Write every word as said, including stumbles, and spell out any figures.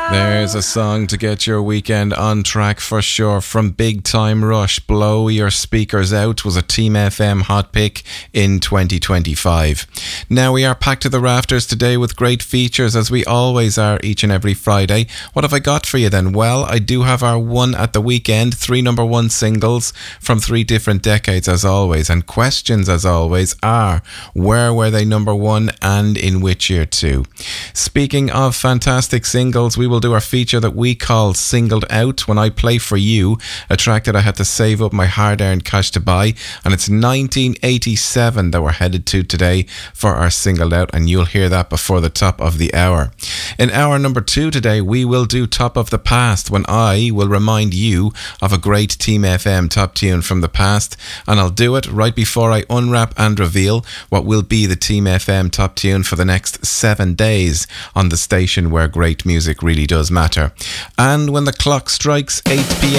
There's a song to get your weekend on track for sure. From Big Time Rush, Blow Your Speakers Out was a Team F M hot pick in twenty twenty-five. Now we are packed to the rafters today with great features, as we always are each and every Friday. What have I got for you then? Well, I do have our one at the weekend, three number one singles from three different decades as always. And questions as always are, where were they number one and in which year too? Speaking of fantastic singles, we will do our feature that we call Singled Out, when I play for you a track that I had to save up my hard-earned cash to buy, and it's nineteen eighty-seven that we're headed to today for our Singled Out, and you'll hear that before the top of the hour. In hour number two today, we will do Top of the Past, when I will remind you of a great Team F M top tune from the past, and I'll do it right before I unwrap and reveal what will be the Team F M top tune for the next seven days on the station where great music really does matter. And when the clock strikes eight p.m.